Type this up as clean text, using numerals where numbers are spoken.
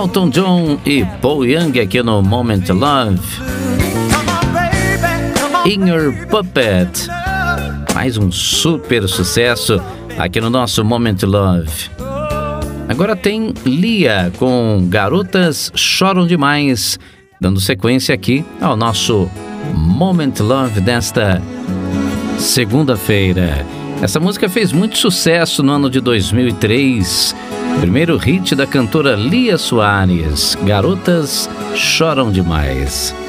Elton John e Paul Young aqui no Moment Love. In Your Puppet, mais um super sucesso aqui no nosso Moment Love. Agora tem Lia com Garotas Choram Demais, dando sequência aqui ao nosso Moment Love desta segunda-feira. Essa música fez muito sucesso no ano de 2003. Primeiro hit da cantora Lia Soares, Garotas Choram Demais.